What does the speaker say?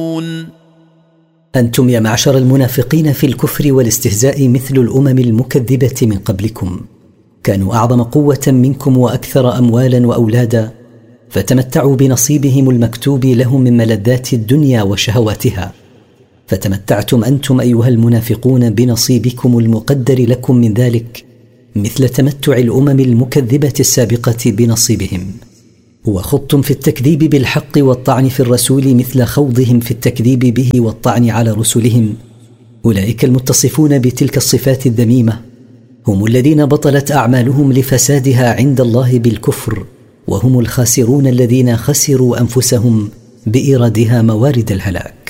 أنتم يا معشر المنافقين في الكفر والاستهزاء مثل الأمم المكذبة من قبلكم، كانوا أعظم قوة منكم وأكثر أموالا وأولادا، فتمتعوا بنصيبهم المكتوب لهم من ملذات الدنيا وشهواتها، فتمتعتم أنتم أيها المنافقون بنصيبكم المقدر لكم من ذلك مثل تمتع الأمم المكذبة السابقة بنصيبهم، وخضتم في التكذيب بالحق والطعن في الرسول مثل خوضهم في التكذيب به والطعن على رسلهم. أولئك المتصفون بتلك الصفات الذميمة هم الذين بطلت أعمالهم لفسادها عند الله بالكفر، وهم الخاسرون الذين خسروا أنفسهم بإيرادها موارد الهلاك.